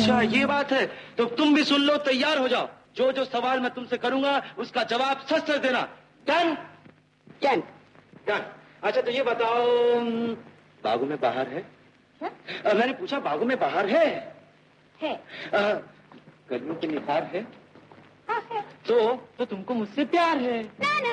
अच्छा ये बात है, तो तुम भी सुन लो, तैयार हो जाओ। जो जो सवाल मैं तुमसे करूंगा उसका जवाब सच सच देना। डन? डन। डन। अच्छा तो ये बताओ, बागों में बाहर है? मैंने पूछा बागों में बाहर है? है। गर्मियों की निखार है? हाँ है। तो तुमको मुझसे प्यार है? ना ना।